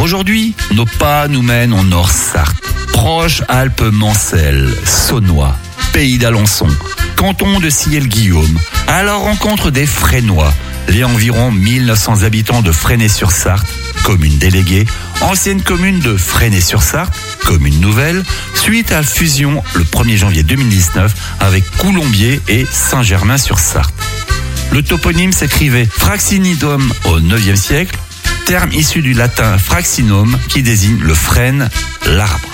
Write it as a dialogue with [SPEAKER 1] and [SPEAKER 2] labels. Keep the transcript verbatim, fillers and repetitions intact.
[SPEAKER 1] Aujourd'hui, nos pas nous mènent au Nord-Sarthe, proche Alpes-Mancelles, Saunois, pays d'Alençon, canton de Ciel-Guillaume, à la rencontre des Fresnois, les environ mille neuf cents habitants de Fresnay-sur-Sarthe, commune déléguée, ancienne commune de Fresnay-sur-Sarthe, commune nouvelle, suite à la fusion le premier janvier deux mille dix-neuf avec Coulombiers et Saint-Germain-sur-Sarthe. Le toponyme s'écrivait Fraxinidum au neuvième siècle, terme issu du latin fraxinum qui désigne le frêne, l'arbre.